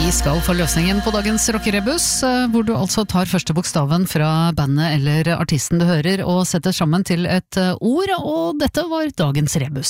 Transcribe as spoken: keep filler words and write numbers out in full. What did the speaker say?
Vi skal få løsningen på dagens rockerebus, hvor du altså tar første bokstaven fra bandet eller artisten du hører og setter sammen til et ord, og dette var dagens rebus.